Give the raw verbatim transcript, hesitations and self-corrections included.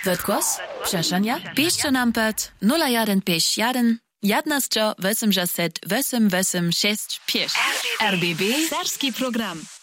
Wojtkos? Przeszania? Piszcie nam pod nula jeden pięć jeden jedenaście osiemdziesiąt osiem osiem osiem sześć pięć. R B B. Serski program.